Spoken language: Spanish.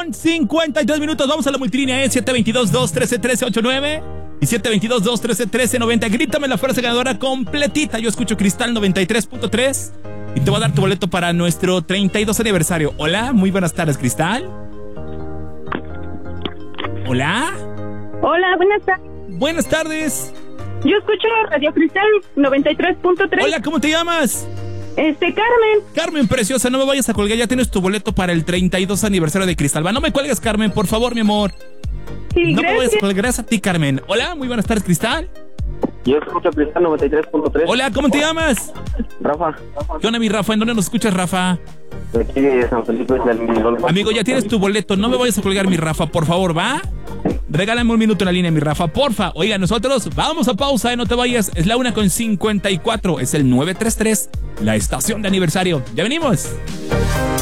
con 53 minutos. Vamos a la multilínea 722-213-1389 y 722-213-1390. Grítame la frase ganadora completita. Yo escucho Cristal 93.3 y te voy a dar tu boleto para nuestro 32 aniversario. Hola, muy buenas tardes, Cristal. Hola. Hola, buenas tardes. Buenas tardes. Yo escucho Radio Cristal 93.3. Hola, ¿cómo te llamas? Carmen. Carmen, preciosa, no me vayas a colgar, ya tienes tu boleto para el 32 aniversario de Cristal. Va, no me cuelgues, Carmen, por favor, mi amor. Sí, no gracias. me vayas a colgar, gracias a ti, Carmen. Hola, muy buenas tardes, Cristal. Yo escucho Cristal 93.3. Hola, ¿cómo te llamas? Rafa. ¿Qué onda, mi Rafa? ¿En dónde nos escuchas, Rafa? De aquí de San Felipe del Miguel. Amigo, ya tienes tu boleto, no me vayas a colgar, mi Rafa, por favor, ¿va? Regálame un minuto en la línea, mi Rafa, porfa. Oiga, nosotros vamos a pausa, no te vayas. Es la 1:54, es el 933, la estación de aniversario. ¡Ya venimos!